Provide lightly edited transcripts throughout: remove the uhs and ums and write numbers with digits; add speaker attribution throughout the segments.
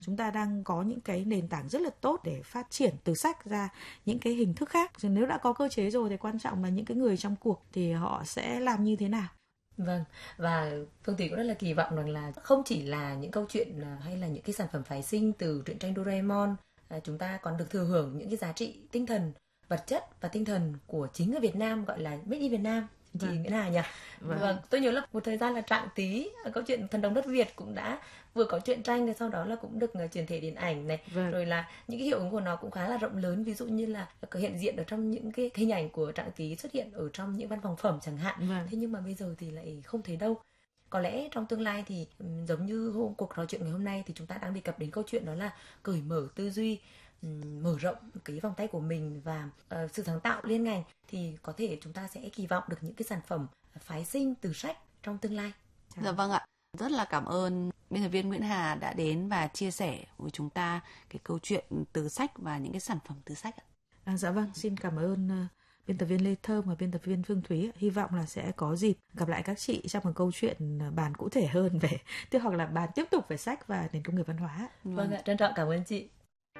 Speaker 1: Chúng ta đang có những cái nền tảng rất là tốt để phát triển từ sách ra những cái hình thức khác. Nếu đã có cơ chế rồi thì quan trọng là những cái người trong cuộc thì họ sẽ làm như thế nào.
Speaker 2: Vâng, và Phương Thủy cũng rất là kỳ vọng rằng là không chỉ là những câu chuyện hay là những cái sản phẩm phái sinh từ truyện tranh Doraemon, chúng ta còn được thừa hưởng những cái giá trị tinh thần, vật chất và tinh thần của chính người Việt Nam, gọi là Made in Việt Nam. Chị nghĩ là nhỉ? Vâng, tôi nhớ là một thời gian là Trạng Tí, câu chuyện Thần Đồng Đất Việt cũng đã vừa có truyện tranh, rồi sau đó là cũng được chuyển thể điện ảnh này, rồi là những cái hiệu ứng của nó cũng khá là rộng lớn, ví dụ như là hiện diện ở trong những cái hình ảnh của Trạng Tí xuất hiện ở trong những văn phòng phẩm chẳng hạn. Thế nhưng mà bây giờ thì lại không thấy đâu. Có lẽ trong tương lai thì giống như cuộc trò chuyện ngày hôm nay thì chúng ta đang đề cập đến câu chuyện đó là cởi mở tư duy, mở rộng cái vòng tay của mình và sự sáng tạo liên ngành, thì có thể chúng ta sẽ kỳ vọng được những cái sản phẩm phái sinh từ sách trong tương lai.
Speaker 3: Dạ vâng ạ. Rất là cảm ơn biên tập viên Nguyễn Hà đã đến và chia sẻ với chúng ta cái câu chuyện từ sách và những cái sản phẩm từ sách ạ.
Speaker 1: Dạ vâng, xin cảm ơn biên tập viên Lê Thơm và biên tập viên Phương Thúy. Hy vọng là sẽ có dịp gặp lại các chị trong một câu chuyện bàn cụ thể hơn về hoặc là bàn tiếp tục về sách và nền công nghiệp văn hóa.
Speaker 2: Vâng ạ, trân trọng cảm ơn chị.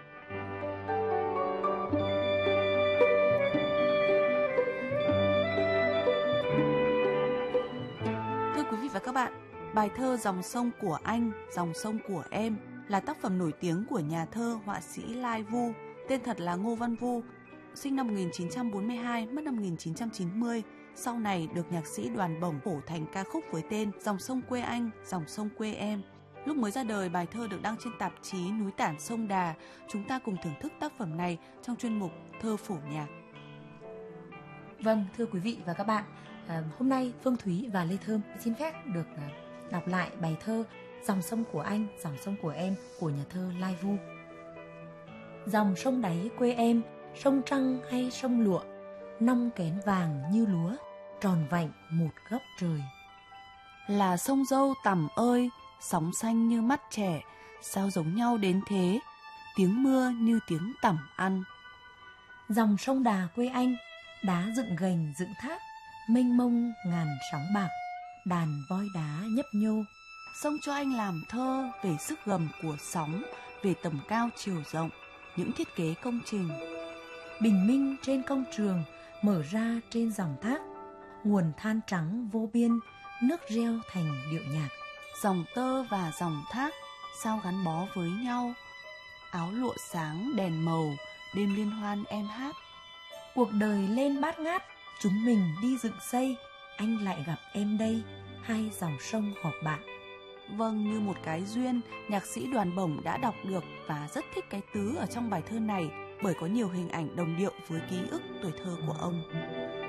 Speaker 3: Thưa quý vị và các bạn, bài thơ Dòng sông của anh, dòng sông của em là tác phẩm nổi tiếng của nhà thơ, họa sĩ Lai Vu, tên thật là Ngô Văn Vu, sinh năm 1942, mất năm 1990. Sau này được nhạc sĩ Đoàn Bổng phổ thành ca khúc với tên Dòng sông quê anh, dòng sông quê em. Lúc mới ra đời, bài thơ được đăng trên tạp chí Núi Tản Sông Đà. Chúng ta cùng thưởng thức tác phẩm này trong chuyên mục Thơ phổ nhạc.
Speaker 2: Vâng, thưa quý vị và các bạn, hôm nay Phương Thúy và Lê Thơm xin phép được đọc lại bài thơ Dòng sông của anh, dòng sông của em của nhà thơ Lai Vu. Dòng sông đáy quê em, sông trăng hay sông lụa, nong kén vàng như lúa, tròn vành một góc trời.
Speaker 3: Là sông Dâu Tằm ơi, sóng xanh như mắt trẻ, sao giống nhau đến thế, tiếng mưa như tiếng tằm ăn.
Speaker 2: Dòng sông Đà quê anh, đá dựng gành dựng thác, mênh mông ngàn sóng bạc, đàn voi đá nhấp nhô.
Speaker 3: Sông cho anh làm thơ về sức gầm của sóng, về tầm cao chiều rộng, những thiết kế công trình.
Speaker 2: Bình minh trên công trường, mở ra trên dòng thác, nguồn than trắng vô biên, nước reo thành điệu nhạc.
Speaker 3: Dòng tơ và dòng thác, sao gắn bó với nhau, áo lụa sáng đèn màu, đêm liên hoan em hát.
Speaker 2: Cuộc đời lên bát ngát, chúng mình đi dựng xây, anh lại gặp em đây, hai dòng sông họp bạn.
Speaker 3: Vâng, như một cái duyên, nhạc sĩ Đoàn Bổng đã đọc được và rất thích cái tứ ở trong bài thơ này, bởi có nhiều hình ảnh đồng điệu với ký ức tuổi thơ của ông.